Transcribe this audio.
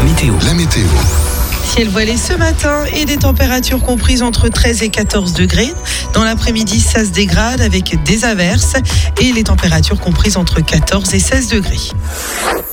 La météo. Ciel voilé ce matin et des températures comprises entre 13 et 14 degrés. Dans l'après-midi, ça se dégrade avec des averses et les températures comprises entre 14 et 16 degrés.